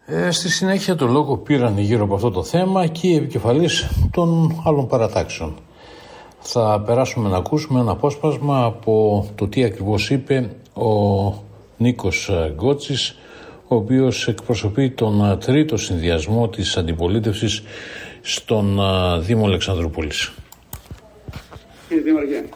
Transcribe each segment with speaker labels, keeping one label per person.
Speaker 1: Στη συνέχεια το λόγο πήραν γύρω από αυτό το θέμα και οι επικεφαλείς των άλλων παρατάξεων. Θα περάσουμε να ακούσουμε ένα απόσπασμα από το τι ακριβώς είπε ο Νίκος Γκότσης, ο οποίος εκπροσωπεί τον τρίτο συνδυασμό της αντιπολίτευσης στον Δήμο Αλεξανδρούπολης.
Speaker 2: Κύριε Δήμαρχε,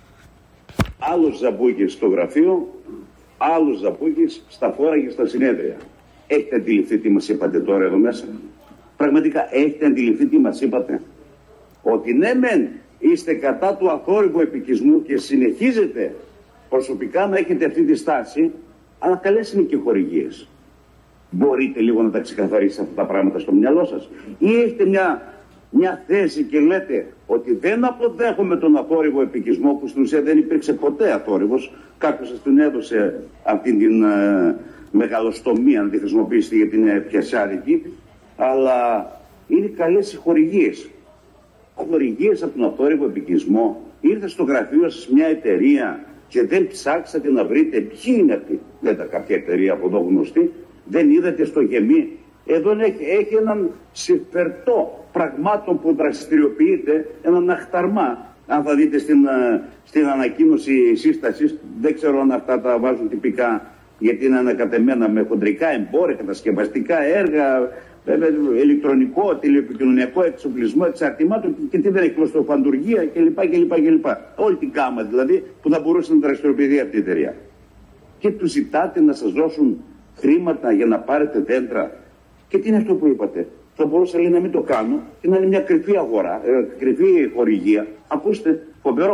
Speaker 2: άλλος Ζαμπούκης στο γραφείο, άλλος Ζαμπούκης στα φόρα και στα συνέδρια. Έχετε αντιληφθεί τι μας είπατε τώρα εδώ μέσα? Πραγματικά έχετε αντιληφθεί τι μας είπατε? Ότι ναι μεν είστε κατά του αθόρυβου επικισμού και συνεχίζετε προσωπικά να έχετε αυτή τη στάση, αλλά καλές είναι και χορηγίες. Μπορείτε λίγο να τα ξεκαθαρίσετε αυτά τα πράγματα στο μυαλό σας? Ή έχετε μια θέση και λέτε ότι δεν αποδέχομαι τον αθόρυβο επικισμό, που στην ουσία δεν υπήρξε ποτέ αθόρυβος, κάποιος σας την έδωσε αυτή την μεγαλοστομία, να τη χρησιμοποιήσετε γιατί είναι πιασάρικη, αλλά είναι καλές οι χορηγίες. Χορηγίες από τον αθόρυβο επικισμό. Ήρθε στο γραφείο σας μια εταιρεία και δεν ψάξατε να βρείτε ποιοι είναι αυτοί. Δεν ήταν κάποια εταιρεία από εδώ γνωστή. Δεν είδατε στο γεμί? Εδώ έχει έναν συμφερτό πραγμάτων που δραστηριοποιείται, έναν αχταρμά. Αν θα δείτε στην ανακοίνωση σύστασης, δεν ξέρω αν αυτά τα βάζουν τυπικά, γιατί είναι ανακατεμένα με χοντρικά εμπόρια, κατασκευαστικά έργα, ηλεκτρονικό, τηλεοπικοινωνιακό εξοπλισμό, εξαρτημάτων και τι δεν έχει, κλωστοφαντουργία κλπ. Όλη την κάμα δηλαδή που θα μπορούσε να δραστηριοποιηθεί αυτή η εταιρεία. Και τους ζητάτε να σας δώσουν χρήματα για να πάρετε δέντρα. Και τι είναι αυτό που είπατε? Θα μπορούσα, λέει, να μην το κάνω και να είναι μια κρυφή αγορά, κρυφή χορηγία. Ακούστε,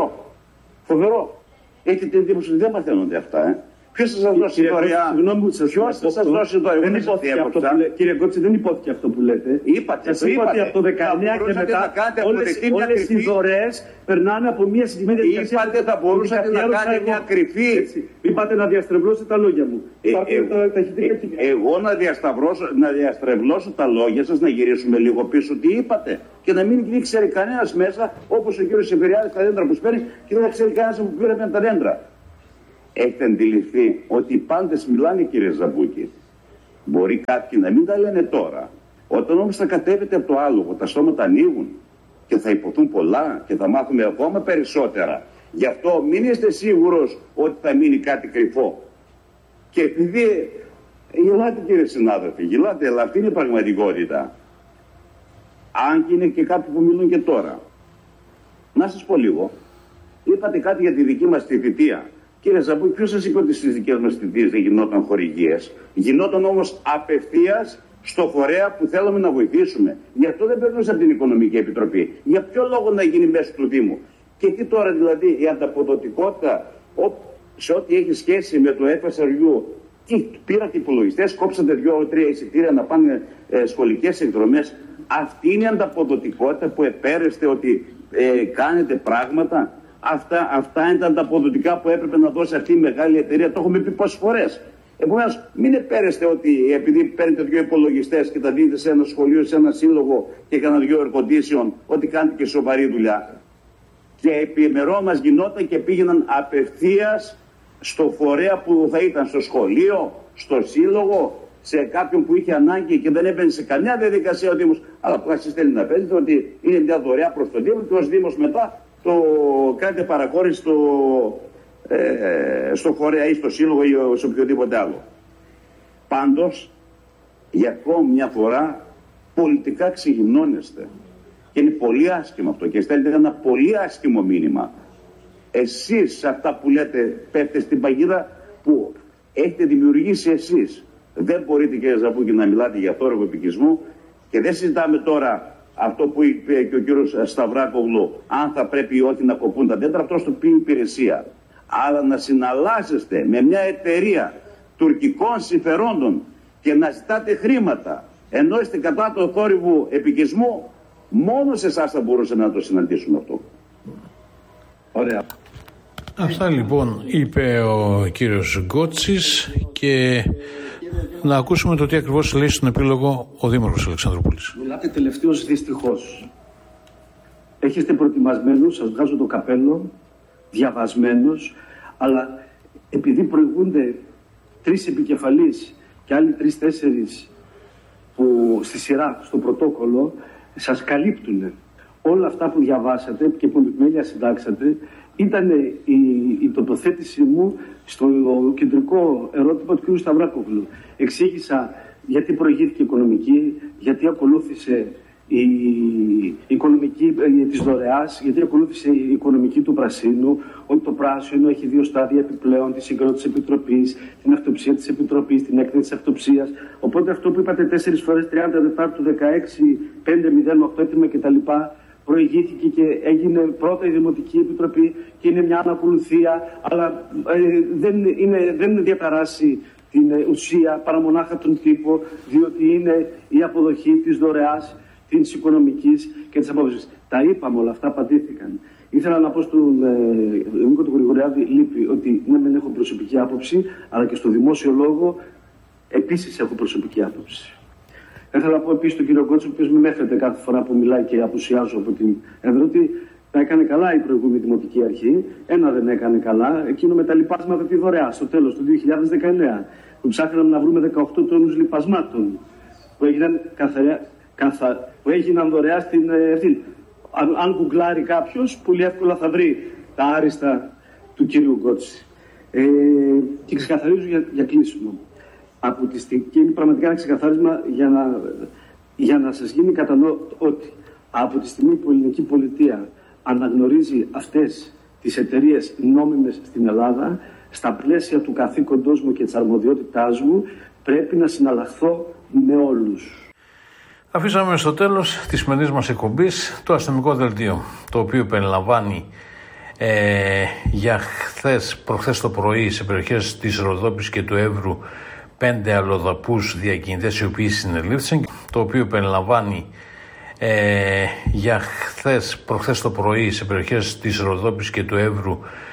Speaker 2: φοβερό. Έχετε την εντύπωση ότι δεν μαθαίνονται αυτά, Ποιος θα σας δώσει δωρεάν? Ποιος θα σας δώσει δωρεάν?
Speaker 3: Κύριε Γκότση, δεν υπόθηκε αυτό που λέτε.
Speaker 2: Είπατε
Speaker 3: ότι από το 19 και μετά όλες οι δωρεές περνάνε από μια συγκεκριμένη διαδικασία.
Speaker 2: Είπατε θα μπορούσατε να κάνετε μια κρυφή.
Speaker 3: Είπατε να διαστρεβλώσετε τα λόγια μου.
Speaker 2: Εγώ να διαστρεβλώσω τα λόγια σας, να γυρίσουμε λίγο πίσω τι είπατε. Και να μην ξέρει κανένας μέσα, όπως ο κύριος Σεβεριάδης, τα δέντρα που σπέρνει, και δεν θα ξέρει κανένας που πήραμε τα δέντρα. Έχετε αντιληφθεί ότι οι πάντες μιλάνε, κύριε Ζαμπούκη? Μπορεί κάποιοι να μην τα λένε τώρα. Όταν όμως θα κατέβετε από το άλογο, τα στόματα ανοίγουν και θα υποθούν πολλά και θα μάθουμε ακόμα περισσότερα. Γι' αυτό μην είστε σίγουρος ότι θα μείνει κάτι κρυφό. Και επειδή γελάτε, κύριε συνάδελφοι, γελάτε, αλλά αυτή είναι η πραγματικότητα. Αν και είναι και κάποιοι που μιλούν και τώρα. Να σας πω λίγο. Είπατε κάτι για τη δική μας τη θητεία. Κύριε Ζαμπούκη, ποιος σας είπε ότι στις δικές μας θητείες δεν γινόταν χορηγίες? Γινόταν όμως απευθείας στο φορέα που θέλαμε να βοηθήσουμε. Γι' αυτό δεν περνούσε από την Οικονομική Επιτροπή. Για ποιο λόγο να γίνει μέσω του Δήμου? Και τι τώρα δηλαδή η ανταποδοτικότητα σε ό,τι έχει σχέση με το FSRU? Τι πήρατε υπολογιστές, κόψατε 2-3 εισιτήρια να πάνε σχολικές εκδρομές? Αυτή είναι η ανταποδοτικότητα που επέρεστε ότι κάνετε πράγματα? Αυτά είναι τα ανταποδοτικά που έπρεπε να δώσει αυτή η μεγάλη εταιρεία. Το έχουμε πει πόσες φορές. Επομένως, μην επέρεστε ότι επειδή παίρνετε 2 υπολογιστές και τα δίνετε σε ένα σχολείο, σε ένα σύλλογο και έκαναν 2 air condition, ότι κάνετε και σοβαρή δουλειά. Και επί ημερών μας γινόταν και πήγαιναν απευθείας στο φορέα που θα ήταν στο σχολείο, στο σύλλογο, σε κάποιον που είχε ανάγκη και δεν έμπαινε σε καμιά διαδικασία ο Δήμος. Αλλά που σας θέλει να παίζετε ότι είναι μια δωρεά προς τον Δήμο και ως Δήμος μετά το κάνετε παραχώρηση στο φορέα ή στο σύλλογο ή σε οποιοδήποτε άλλο. Πάντως, για ακόμη μια φορά πολιτικά ξεγυμνώνεστε. Και είναι πολύ άσχημο αυτό και στέλνετε ένα πολύ άσχημο μήνυμα. Εσείς σε αυτά που λέτε πέφτετε στην παγίδα που έχετε δημιουργήσει εσείς. Δεν μπορείτε, κύριε Ζαμπούκη, να μιλάτε για θόρυβο επικισμό και δεν συζητάμε τώρα αυτό που είπε και ο κύριος Σταυράκογλου, αν θα πρέπει ή όχι να κοπούν τα δέντρα, αυτό το πει η υπηρεσία. Αλλά να συναλλάσσεστε με μια εταιρεία τουρκικών συμφερόντων και να ζητάτε χρήματα ενώ είστε κατά το θόρυβου επικισμού, μόνο σε εσάς θα μπορούσαμε να το συναντήσουμε αυτό. Ωραία.
Speaker 1: Αυτά λοιπόν είπε ο κύριος Γκότσης και να ακούσουμε το τι ακριβώς λέει στον επίλογο ο Δήμαρχος Αλεξανδρούπολης.
Speaker 3: Μιλάτε τελευταίως δυστυχώς. Έχετε προετοιμασμένους, σας βγάζω το καπέλο, διαβασμένους, αλλά επειδή προηγούνται 3 επικεφαλείς και άλλοι 3-4 που στη σειρά, στο πρωτόκολλο, σας καλύπτουν. Όλα αυτά που διαβάσατε και που επιμέλεια συντάξατε ήταν η τοποθέτηση μου στο κεντρικό ερώτημα του κ. Σταυράκογλου. Εξήγησα γιατί προηγήθηκε η οικονομική, γιατί ακολούθησε η οικονομική της δωρεάς, γιατί ακολούθησε η οικονομική του πρασίνου, ότι το πράσινο έχει 2 στάδια επιπλέον, τη συγκρότηση της Επιτροπής, την αυτοψία της Επιτροπής, την έκθεση της αυτοψίας. Οπότε αυτό που είπατε 4 φορές 30 του 16, 508 έτοιμα κτλ. Προηγήθηκε και έγινε πρώτα η Δημοτική Επιτροπή και είναι μια ανακολουθία, αλλά δεν διαταράσει την ουσία παρά μονάχα τον τύπο, διότι είναι η αποδοχή της δωρεάς, της οικονομικής και της απόδοσης. Τα είπαμε όλα αυτά, απαντήθηκαν. Ήθελα να πω στον Νίκο του Γρηγοριάδη, λείπει, ότι ναι, δεν έχω προσωπική άποψη, αλλά και στο δημόσιο λόγο επίσης έχω προσωπική άποψη. Ήθελα να πω επίσης τον κύριο Γκότσο, ο οποίος με μέφεται κάθε φορά που μιλάει και απουσιάζω από την έδρα, ότι τα έκανε καλά η προηγούμενη Δημοτική Αρχή. Ένα δεν έκανε καλά, εκείνο με τα λιπάσματα τη δωρεά, στο τέλος του 2019, που ψάχναμε να βρούμε 18 τόνους λιπασμάτων, που έγιναν δωρεά στην ευθύνη. Αν γκουγκλάρει κάποιος, πολύ εύκολα θα βρει τα άριστα του κύριου Γκότση. Και ξεκαθαρίζω για κλείσιμο. Και είναι πραγματικά ένα ξεκαθάρισμα για να σας γίνει κατανοητό ότι από τη στιγμή που η ελληνική πολιτεία αναγνωρίζει αυτές τις εταιρείες νόμιμες στην Ελλάδα, στα πλαίσια του καθήκοντός μου και της αρμοδιότητάς μου, πρέπει να συναλλαχθώ με όλους.
Speaker 1: Αφήσαμε στο τέλος της σημερινής μας εκπομπής το αστυνομικό δελτίο, το οποίο περιλαμβάνει για προχθές το πρωί σε περιοχές της Ροδόπης και του Εύρου 5 αλλοδαπούς διακινητές οι οποίοι συνελήφθησαν, το οποίο περιλαμβάνει για προχθές το πρωί σε περιοχές της Ροδόπης και του Εύρου